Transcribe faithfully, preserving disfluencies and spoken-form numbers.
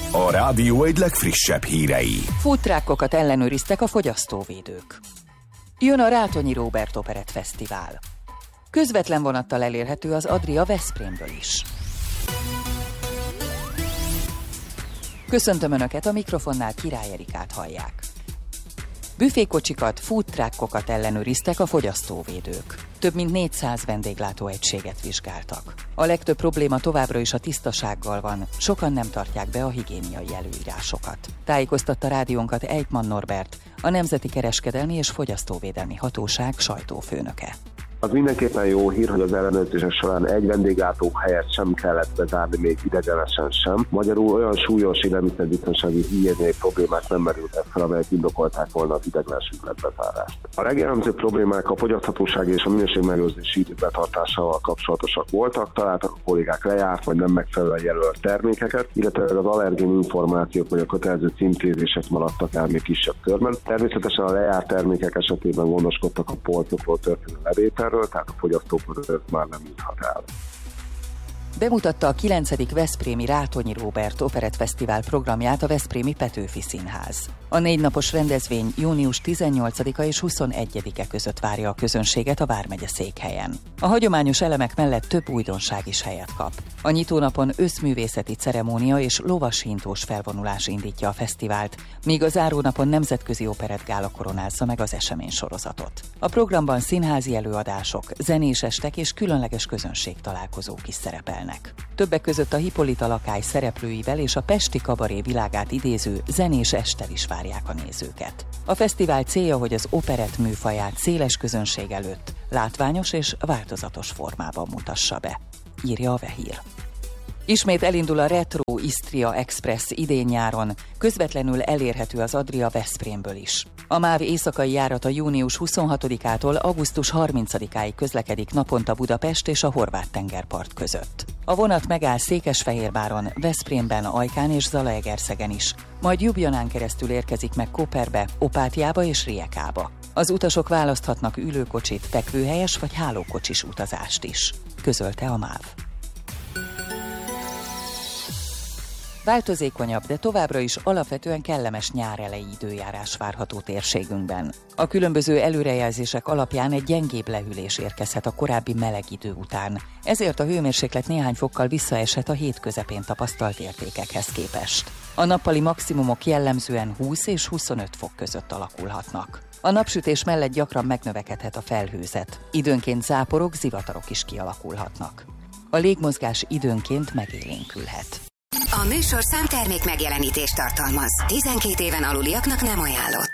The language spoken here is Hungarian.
A rádió egy legfrissebb hírei. Foodtruckokat ellenőriztek a fogyasztóvédők. Jön a Rátonyi Róbert Operett Fesztivál. Közvetlen vonattal elérhető az Adria Veszprémből is. Köszöntöm Önöket, a mikrofonnál Király Erikát hallják. Büfékocsikat, foodtruckokat ellenőriztek a fogyasztóvédők. Több mint négyszáz vendéglátóegységet vizsgáltak. A legtöbb probléma továbbra is a tisztasággal van, sokan nem tartják be a higiéniai előírásokat. Tájékoztatta rádiónkat Ejtman Norbert, a Nemzeti Kereskedelmi és Fogyasztóvédelmi Hatóság sajtófőnöke. Az mindenképpen jó hír, hogy az ellenőrzések során egy vendéglátó helyet sem kellett bezárni, még idegenesen sem. Magyarul olyan súlyos élelmiszerbiztonsági higiéniai problémák nem merültek fel, amelyek indokolták volna az ideiglenes üzletbezárást. A legjellemzőbb problémák a fogyaszthatósági és a minőségmegőrzési idők betartásával kapcsolatosak voltak, találtak a kollégák lejárt vagy nem megfelelően jelölt termékeket, illetve az allergén információk vagy a kötelező címkézések maradtak el még kisebb körben. Természetesen a lejárt termékek esetében gondoskodtak a polcokról történő levétel, tehát a fogyasztókhoz már nem juthat el. Bemutatta a kilencedik Veszprémi Rátonyi Róbert Operett Fesztivál programját a Veszprémi Petőfi Színház. A négy napos rendezvény június tizennyolcadika és huszonegyedike között várja a közönséget a vármegye székhelyen. A hagyományos elemek mellett több újdonság is helyet kap. A nyitónapon összművészeti ceremónia és lovashintós felvonulás indítja a fesztivált, míg a zárónapon nemzetközi operettgála koronázza meg az eseménysorozatot. A programban színházi előadások, zenés estek és különleges közönségtalálkozók is szerepelnek. Többek között a Hippolyta lakály szereplőivel és a pesti kabaré világát idéző zenés esttel is várják a nézőket. A fesztivál célja, hogy az operett műfaját széles közönség előtt látványos és változatos formában mutassa be, írja a Vehír. Ismét elindul a Retro Istria Express idén-nyáron, közvetlenül elérhető az Adria Veszprémből is. A MÁV éjszakai járata június huszonhatodikától augusztus harmincadikáig közlekedik naponta Budapest és a Horvát-tengerpart között. A vonat megáll Székesfehérváron, Veszprémben, Ajkán és Zalaegerszegen is, majd Ljubljanán keresztül érkezik meg Koperbe, Opátiába és Rijekába. Az utasok választhatnak ülőkocsit, fekvőhelyes vagy hálókocsis utazást is, közölte a MÁV. Változékonyabb, de továbbra is alapvetően kellemes nyáreleji időjárás várható térségünkben. A különböző előrejelzések alapján egy gyengébb lehűlés érkezhet a korábbi meleg idő után, ezért a hőmérséklet néhány fokkal visszaeshet a hét közepén tapasztalt értékekhez képest. A nappali maximumok jellemzően húsz és huszonöt fok között alakulhatnak. A napsütés mellett gyakran megnövekedhet a felhőzet, időnként záporok, zivatarok is kialakulhatnak. A légmozgás időnként megélénkülhet. A műsorszám termék megjelenítést tartalmaz. tizenkét éven aluliaknak nem ajánlott.